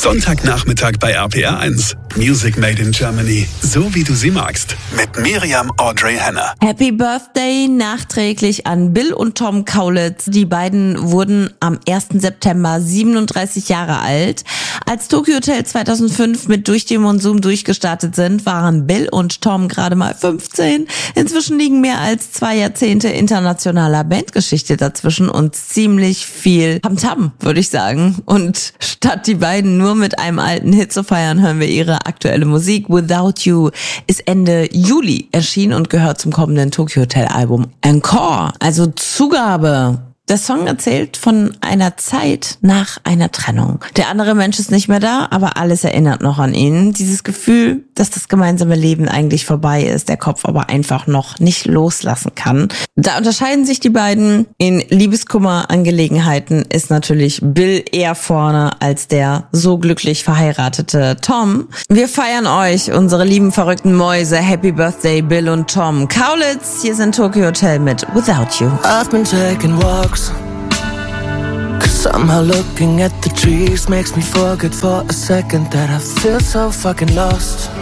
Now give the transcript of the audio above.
Sonntagnachmittag bei RPR1. Music Made in Germany. So wie du sie magst. Mit Miriam Audrey Henner. Happy Birthday nachträglich an Bill und Tom Kaulitz. Die beiden wurden am 1. September 37 Jahre alt. Als Tokyo Hotel 2005 mit Durch den Monsum durchgestartet sind, waren Bill und Tom gerade mal 15. Inzwischen liegen mehr als 2 Jahrzehnte internationaler Bandgeschichte dazwischen und ziemlich viel Tamtam, würde ich sagen. Und statt die beiden nur mit einem alten Hit zu feiern, hören wir ihre aktuelle Musik. Without You ist Ende Juli erschienen und gehört zum kommenden Tokyo Hotel Album Encore, also Zugabe. Der Song erzählt von einer Zeit nach einer Trennung. Der andere Mensch ist nicht mehr da, aber alles erinnert noch an ihn. Dieses Gefühl, dass das gemeinsame Leben eigentlich vorbei ist, der Kopf aber einfach noch nicht loslassen kann. Da unterscheiden sich die beiden. In Liebeskummerangelegenheiten ist natürlich Bill eher vorne als der so glücklich verheiratete Tom. Wir feiern euch, unsere lieben verrückten Mäuse. Happy Birthday, Bill und Tom Kaulitz. Hier sind Tokyo Hotel mit Without You. I've been taking walks, 'cause somehow looking at the trees makes me forget for a second that I feel so fucking lost.